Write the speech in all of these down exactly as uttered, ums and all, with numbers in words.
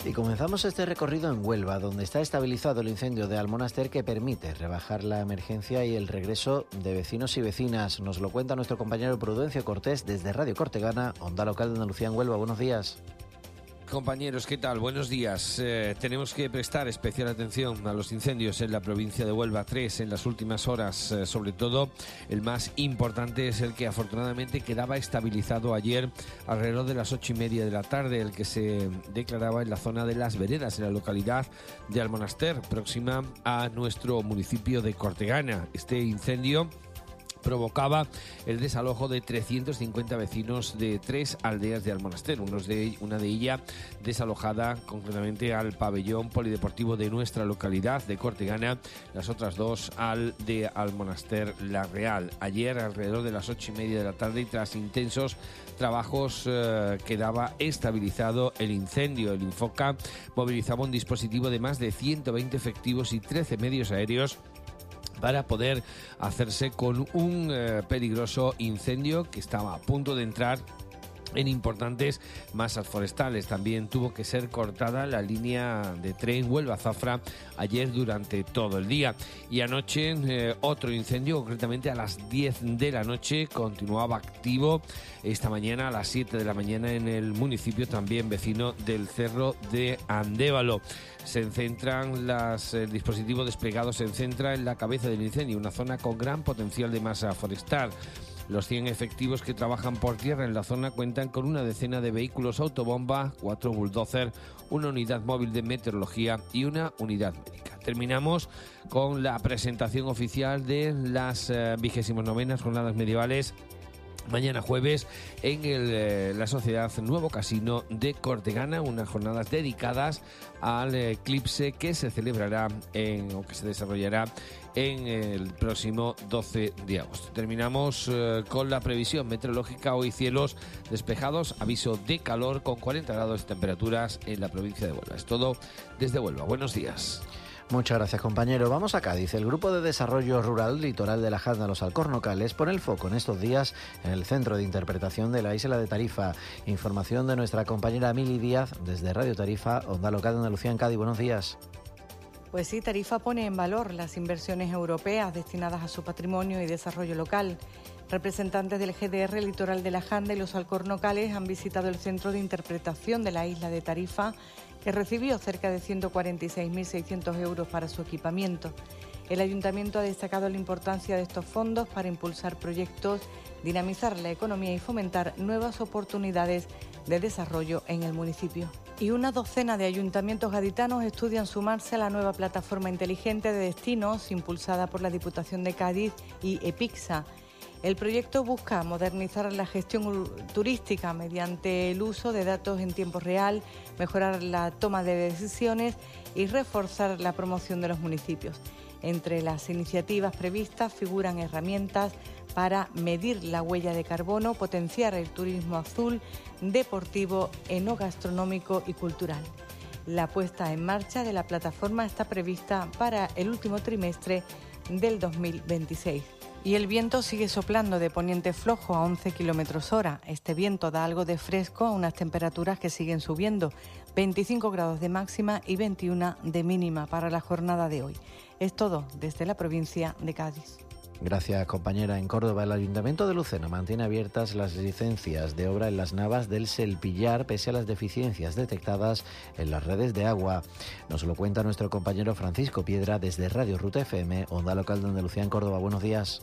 Y comenzamos este recorrido en Huelva, donde está estabilizado el incendio de Almonaster que permite rebajar la emergencia y el regreso de vecinos y vecinas. Nos lo cuenta nuestro compañero Prudencio Cortés desde Radio Cortegana, Onda Local de Andalucía en Huelva. Buenos días. Compañeros, ¿qué tal? Buenos días. Eh, tenemos que prestar especial atención a los incendios en la provincia de Huelva. Tres en las últimas horas. Eh, sobre todo, el más importante es el que afortunadamente quedaba estabilizado ayer alrededor de las ocho y media de la tarde, el que se declaraba en la zona de Las Veredas, en la localidad de Almonaster, próxima a nuestro municipio de Cortegana. Este incendio provocaba el desalojo de trescientos cincuenta vecinos de tres aldeas de Almonaster, unos de, una de ellas desalojada concretamente al pabellón polideportivo de nuestra localidad de Cortegana, las otras dos al de Almonaster La Real. Ayer, alrededor de las ocho y media de la tarde, y tras intensos trabajos, eh, quedaba estabilizado el incendio. El Infoca movilizaba un dispositivo de más de ciento veinte efectivos y trece medios aéreos para poder hacerse con un eh, peligroso incendio que estaba a punto de entrar en importantes masas forestales. También tuvo que ser cortada la línea de tren Huelva-Zafra ayer durante todo el día. Y anoche eh, otro incendio, concretamente a las diez de la noche, continuaba activo esta mañana a las siete de la mañana en el municipio también vecino del Cerro de Andévalo. Se centran las, el dispositivo desplegado se centra en la cabeza del incendio, una zona con gran potencial de masa forestal. Los cien efectivos que trabajan por tierra en la zona cuentan con una decena de vehículos autobomba, cuatro bulldozer, una unidad móvil de meteorología y una unidad médica. Terminamos con la presentación oficial de las eh, vigésimas novenas jornadas medievales mañana jueves en el, eh, la Sociedad Nuevo Casino de Cortegana, unas jornadas dedicadas al eclipse que se celebrará en, o que se desarrollará en el próximo doce de agosto. Terminamos eh, con la previsión meteorológica. Hoy cielos despejados, aviso de calor con cuarenta grados de temperaturas en la provincia de Huelva. Es todo desde Huelva. Buenos días. Muchas gracias, compañero. Vamos a Cádiz. El Grupo de Desarrollo Rural Litoral de la Janda Los Alcornocales pone el foco en estos días en el Centro de Interpretación de la Isla de Tarifa. Información de nuestra compañera Mili Díaz desde Radio Tarifa, Onda Local de Andalucía en Cádiz. Buenos días. Pues sí, Tarifa pone en valor las inversiones europeas destinadas a su patrimonio y desarrollo local. Representantes del G D R Litoral de la Janda y Los Alcornocales han visitado el Centro de Interpretación de la Isla de Tarifa, que recibió cerca de ciento cuarenta y seis mil seiscientos euros para su equipamiento. El Ayuntamiento ha destacado la importancia de estos fondos para impulsar proyectos, dinamizar la economía y fomentar nuevas oportunidades de desarrollo en el municipio. Y una docena de ayuntamientos gaditanos estudian sumarse a la nueva plataforma inteligente de destinos impulsada por la Diputación de Cádiz y EPICSA. El proyecto busca modernizar la gestión turística mediante el uso de datos en tiempo real, mejorar la toma de decisiones y reforzar la promoción de los municipios. Entre las iniciativas previstas figuran herramientas para medir la huella de carbono, potenciar el turismo azul, deportivo, enogastronómico y cultural. La puesta en marcha de la plataforma está prevista para el último trimestre del dos mil veintiséis. Y el viento sigue soplando de poniente flojo a once kilómetros hora. Este viento da algo de fresco a unas temperaturas que siguen subiendo, veinticinco grados de máxima y veintiuno de mínima para la jornada de hoy. Es todo desde la provincia de Cádiz. Gracias, compañera. En Córdoba, el Ayuntamiento de Lucena mantiene abiertas las licencias de obra en las navas del Selpillar, pese a las deficiencias detectadas en las redes de agua. Nos lo cuenta nuestro compañero Francisco Piedra desde Radio Ruta F M, Onda Local de Andalucía en Córdoba. Buenos días.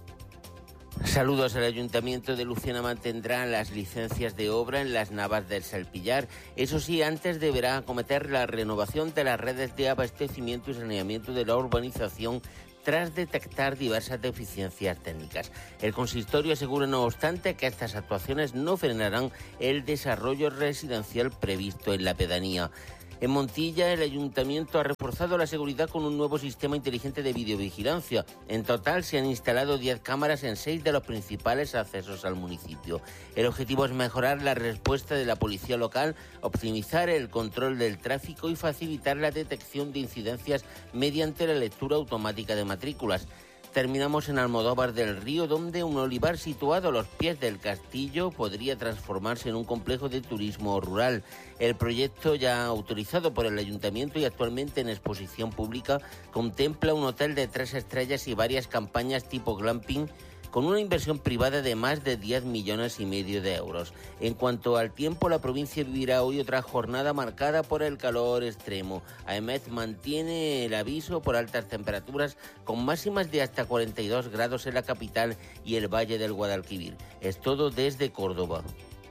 Saludos. El Ayuntamiento de Lucena mantendrá las licencias de obra en las navas del Selpillar. Eso sí, antes deberá acometer la renovación de las redes de abastecimiento y saneamiento de la urbanización tras detectar diversas deficiencias técnicas. El consistorio asegura, no obstante, que estas actuaciones no frenarán el desarrollo residencial previsto en la pedanía. En Montilla, el Ayuntamiento ha reforzado la seguridad con un nuevo sistema inteligente de videovigilancia. En total, se han instalado diez cámaras en seis de los principales accesos al municipio. El objetivo es mejorar la respuesta de la policía local, optimizar el control del tráfico y facilitar la detección de incidencias mediante la lectura automática de matrículas. Terminamos en Almodóvar del Río, donde un olivar situado a los pies del castillo podría transformarse en un complejo de turismo rural. El proyecto, ya autorizado por el ayuntamiento y actualmente en exposición pública, contempla un hotel de tres estrellas y varias campañas tipo glamping, con una inversión privada de más de diez millones y medio de euros. En cuanto al tiempo, la provincia vivirá hoy otra jornada marcada por el calor extremo. AEMET mantiene el aviso por altas temperaturas, con máximas de hasta cuarenta y dos grados en la capital y el Valle del Guadalquivir. Es todo desde Córdoba.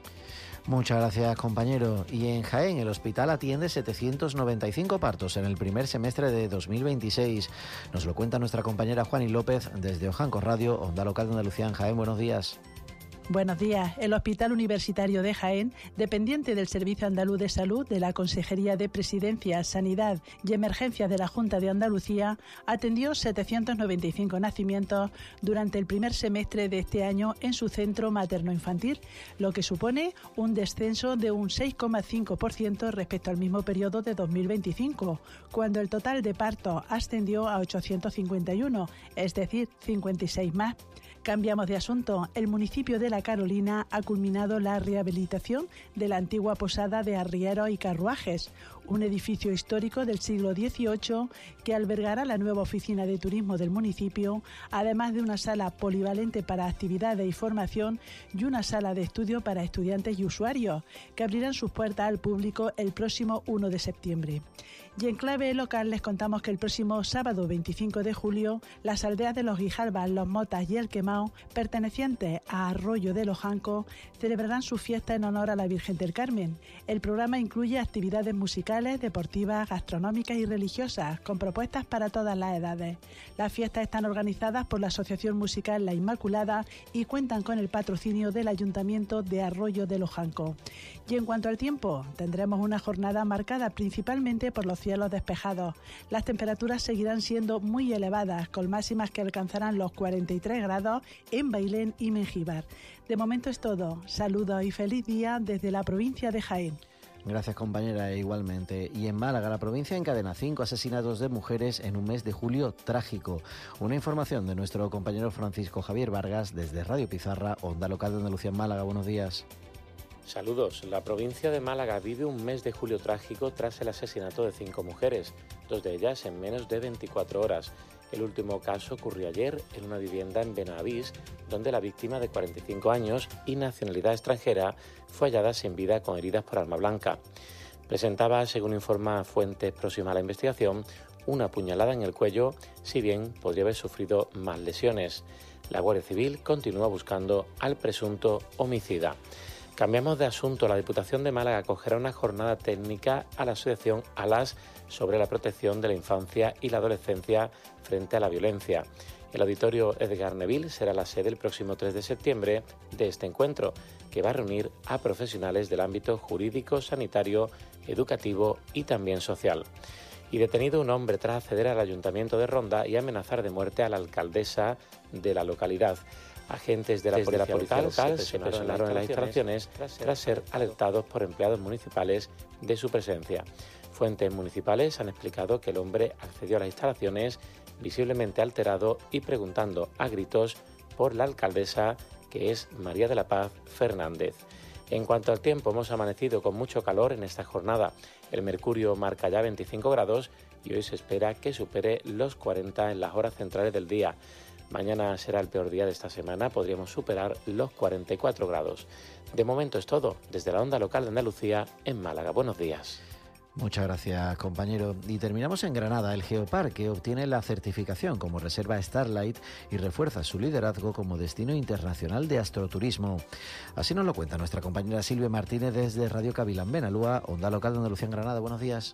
Muchas gracias, compañero. Y en Jaén, el hospital atiende setecientos noventa y cinco partos en el primer semestre de dos mil veintiséis. Nos lo cuenta nuestra compañera Juani López desde Ojanco Radio, Onda Local de Andalucía en Jaén. Buenos días. Buenos días. El Hospital Universitario de Jaén, dependiente del Servicio Andaluz de Salud de la Consejería de Presidencia, Sanidad y Emergencias de la Junta de Andalucía, atendió setecientos noventa y cinco nacimientos durante el primer semestre de este año en su centro materno-infantil, lo que supone un descenso de un seis coma cinco por ciento respecto al mismo periodo de dos mil veinticinco, cuando el total de partos ascendió a ochocientos cincuenta y uno, es decir, cincuenta y seis más. Cambiamos de asunto. El municipio de La Carolina ha culminado la rehabilitación de la antigua posada de arrieros y carruajes, un edificio histórico del siglo dieciocho que albergará la nueva oficina de turismo del municipio, además de una sala polivalente para actividades y formación y una sala de estudio para estudiantes y usuarios, que abrirán sus puertas al público el próximo uno de septiembre. Y en clave local les contamos que el próximo sábado veinticinco de julio, las aldeas de Los Guijalbas, Los Motas y El Quemao, pertenecientes a Arroyo de Lojanco, celebrarán su fiesta en honor a la Virgen del Carmen. El programa incluye actividades musicales, deportivas, gastronómicas y religiosas, con propuestas para todas las edades. Las fiestas están organizadas por la Asociación Musical La Inmaculada y cuentan con el patrocinio del Ayuntamiento de Arroyo de Lojanco. Y en cuanto al tiempo, tendremos una jornada marcada principalmente por los cielos despejados. Las temperaturas seguirán siendo muy elevadas, con máximas que alcanzarán los cuarenta y tres grados en Bailén y Mengíbar. De momento es todo. Saludos y feliz día desde la provincia de Jaén. Gracias, compañera, igualmente. Y en Málaga, la provincia encadena cinco asesinatos de mujeres en un mes de julio trágico. Una información de nuestro compañero Francisco Javier Vargas desde Radio Pizarra, Onda Local de Andalucía en Málaga. Buenos días. Saludos. La provincia de Málaga vive un mes de julio trágico tras el asesinato de cinco mujeres, dos de ellas en menos de veinticuatro horas. El último caso ocurrió ayer en una vivienda en Benavís, donde la víctima de cuarenta y cinco años y nacionalidad extranjera fue hallada sin vida con heridas por arma blanca. Presentaba, según informa fuentes próximas a la investigación, una puñalada en el cuello, si bien podría haber sufrido más lesiones. La Guardia Civil continúa buscando al presunto homicida. Cambiamos de asunto. La Diputación de Málaga acogerá una jornada técnica a la asociación ALAS sobre la protección de la infancia y la adolescencia frente a la violencia. El auditorio Edgar Neville será la sede el próximo tres de septiembre de este encuentro, que va a reunir a profesionales del ámbito jurídico, sanitario, educativo y también social. Y detenido un hombre tras acceder al Ayuntamiento de Ronda y amenazar de muerte a la alcaldesa de la localidad. Agentes de la policía, de la policía local, local se personaron en las instalaciones tras ser alertados por empleados municipales de su presencia. Fuentes municipales han explicado que el hombre accedió a las instalaciones visiblemente alterado y preguntando a gritos por la alcaldesa, que es María de la Paz Fernández. En cuanto al tiempo, hemos amanecido con mucho calor en esta jornada. El mercurio marca ya veinticinco grados y hoy se espera que supere los cuarenta en las horas centrales del día. Mañana será el peor día de esta semana, podríamos superar los cuarenta y cuatro grados. De momento es todo, desde la Onda Local de Andalucía en Málaga. Buenos días. Muchas gracias, compañero. Y terminamos en Granada. El Geoparque obtiene la certificación como reserva Starlight y refuerza su liderazgo como destino internacional de astroturismo. Así nos lo cuenta nuestra compañera Silvia Martínez desde Radio Cavilán Benalúa, Onda Local de Andalucía en Granada. Buenos días.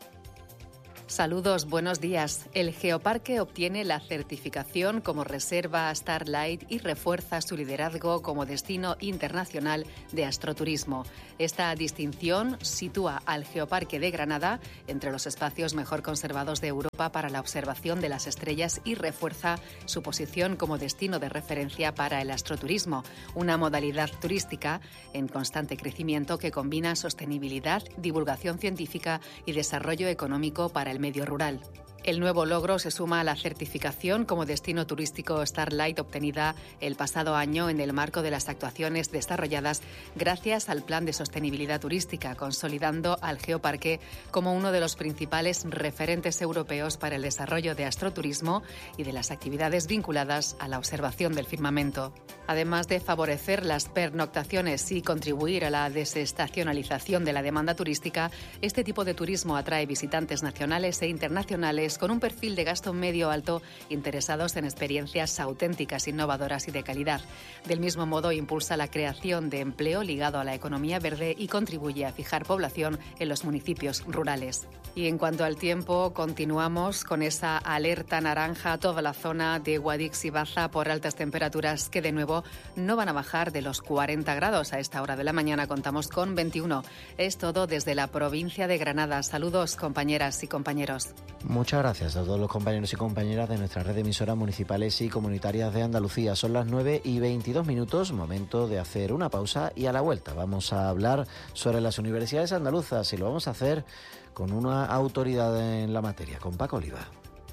Saludos, buenos días. El Geoparque obtiene la certificación como reserva Starlight y refuerza su liderazgo como destino internacional de astroturismo. Esta distinción sitúa al Geoparque de Granada entre los espacios mejor conservados de Europa para la observación de las estrellas y refuerza su posición como destino de referencia para el astroturismo, una modalidad turística en constante crecimiento que combina sostenibilidad, divulgación científica y desarrollo económico para el medio rural. El nuevo logro se suma a la certificación como destino turístico Starlight obtenida el pasado año en el marco de las actuaciones desarrolladas gracias al Plan de Sostenibilidad Turística, consolidando al Geoparque como uno de los principales referentes europeos para el desarrollo de astroturismo y de las actividades vinculadas a la observación del firmamento. Además de favorecer las pernoctaciones y contribuir a la desestacionalización de la demanda turística, este tipo de turismo atrae visitantes nacionales e internacionales con un perfil de gasto medio-alto interesados en experiencias auténticas, innovadoras y de calidad. Del mismo modo, impulsa la creación de empleo ligado a la economía verde y contribuye a fijar población en los municipios rurales. Y en cuanto al tiempo, continuamos con esa alerta naranja a toda la zona de Guadix y Baza por altas temperaturas que de nuevo no van a bajar de los cuarenta grados. A esta hora de la mañana contamos con veintiuno. Es todo desde la provincia de Granada. Saludos, compañeras y compañeros. Muchas gracias a todos los compañeros y compañeras de nuestra red de emisoras municipales y comunitarias de Andalucía. Son las nueve y veintidós minutos, momento de hacer una pausa y a la vuelta vamos a hablar sobre las universidades andaluzas y lo vamos a hacer con una autoridad en la materia, con Paco Oliva.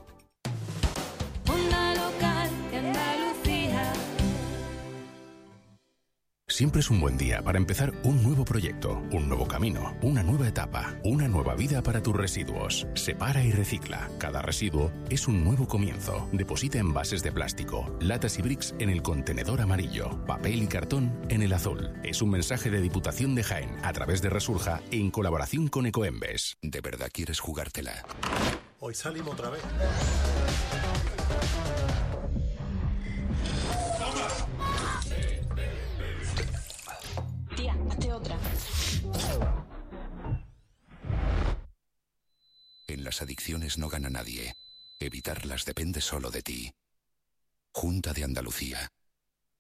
Siempre es un buen día para empezar un nuevo proyecto, un nuevo camino, una nueva etapa, una nueva vida para tus residuos. Separa y recicla. Cada residuo es un nuevo comienzo. Deposita envases de plástico, latas y bricks en el contenedor amarillo, papel y cartón en el azul. Es un mensaje de Diputación de Jaén a través de Resurja en colaboración con Ecoembes. ¿De verdad quieres jugártela? Hoy salimos otra vez. Tía, hazte otra. En las adicciones no gana nadie. Evitarlas depende solo de ti. Junta de Andalucía.